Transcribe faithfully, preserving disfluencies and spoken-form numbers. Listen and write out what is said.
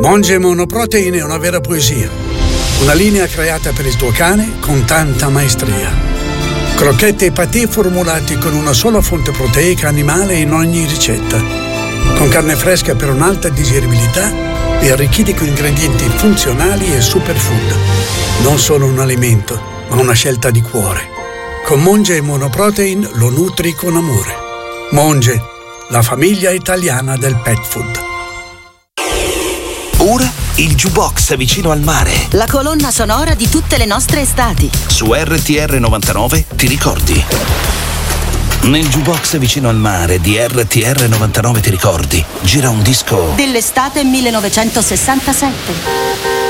Monge Monoprotein è una vera poesia. Una linea creata per il tuo cane con tanta maestria. Crocchette e patè formulati con una sola fonte proteica animale in ogni ricetta. Con carne fresca per un'alta digeribilità e arricchiti con ingredienti funzionali e superfood. Non solo un alimento, ma una scelta di cuore. Con Monge Monoprotein lo nutri con amore. Monge, la famiglia italiana del pet food. Ora il jukebox vicino al mare. La colonna sonora di tutte le nostre estati. Su R T R novantanove ti ricordi? Nel jukebox vicino al mare di R T R novantanove ti ricordi? Gira un disco dell'estate millenovecentosessantasette.